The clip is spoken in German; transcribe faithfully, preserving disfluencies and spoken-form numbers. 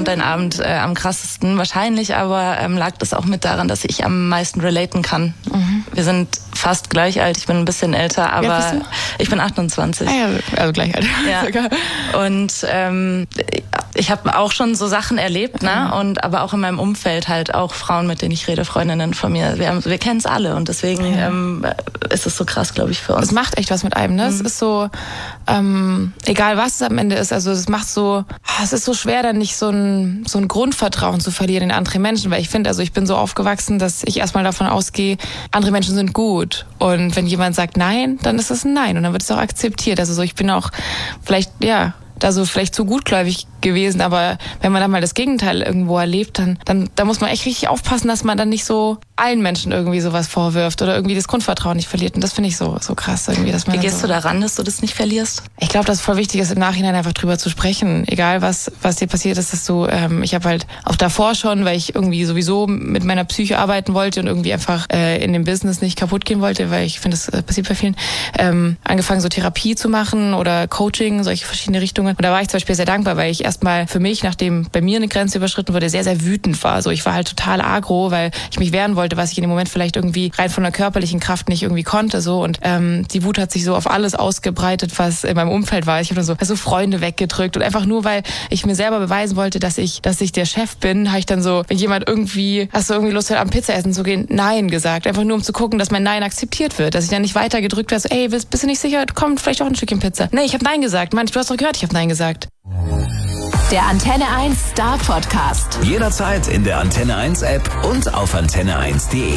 dein Abend äh, am krassesten? Wahrscheinlich, aber ähm, lag das auch mit daran, dass ich am meisten relaten kann. Mhm. Wir sind fast gleich alt, ich bin ein bisschen älter, aber ja, ich bin achtundzwanzig. Ah ja, also gleich alt. Ja. Und ähm, ich habe auch schon so Sachen erlebt, ne? Mhm. Und aber auch in meinem Umfeld halt auch Frauen, mit denen ich rede, Freundinnen von mir. Wir, haben, wir kennen es alle und deswegen ja. ähm, ist es so krass, glaube ich, für uns. Es macht echt was mit einem, ne? Mhm. Es ist so, ähm, egal was es am Ende ist, also es macht so, es ist so schwer, dann nicht so ein, so ein Grundvertrauen zu verlieren in andere Menschen, weil ich finde, also ich bin so aufgewachsen, dass ich erstmal davon ausgehe, andere Menschen sind gut. Und wenn jemand sagt Nein, dann ist es ein Nein und dann wird es auch akzeptiert. Also so, ich bin auch vielleicht, ja, da so vielleicht zu gutgläubig gewesen, aber wenn man dann mal das Gegenteil irgendwo erlebt, dann, dann da muss man echt richtig aufpassen, dass man dann nicht so allen Menschen irgendwie sowas vorwirft oder irgendwie das Grundvertrauen nicht verliert. Und das finde ich so so krass irgendwie, dass man. Wie gehst so du daran, dass du das nicht verlierst? Ich glaube, dass es voll wichtig ist, im Nachhinein einfach drüber zu sprechen, egal was was dir passiert ist, dass du, ähm, ich habe halt auch davor schon, weil ich irgendwie sowieso mit meiner Psyche arbeiten wollte und irgendwie einfach äh, in dem Business nicht kaputt gehen wollte, weil ich finde, das äh, passiert bei vielen, ähm, angefangen so Therapie zu machen oder Coaching, solche verschiedene Richtungen. Und da war ich zum Beispiel sehr dankbar, weil ich erstmal für mich, nachdem bei mir eine Grenze überschritten wurde, sehr, sehr wütend war. Also ich war halt total agro, weil ich mich wehren wollte, was ich in dem Moment vielleicht irgendwie rein von der körperlichen Kraft nicht irgendwie konnte. So. Und ähm, die Wut hat sich so auf alles ausgebreitet, was in meinem Umfeld war. Ich habe dann so also Freunde weggedrückt und einfach nur, weil ich mir selber beweisen wollte, dass ich dass ich der Chef bin, habe ich dann so, wenn jemand irgendwie, hast du irgendwie Lust, am Pizza essen zu gehen, Nein gesagt. Einfach nur, um zu gucken, dass mein Nein akzeptiert wird. Dass ich dann nicht weiter gedrückt werde, so, ey, bist, bist du nicht sicher? Kommt vielleicht auch ein Stückchen Pizza. Nee, ich habe Nein gesagt. Mann, du hast doch gehört, ich habe Nein gesagt. Der Antenne eins Star Podcast. Jederzeit in der Antenne eins App und auf antenne eins punkt de.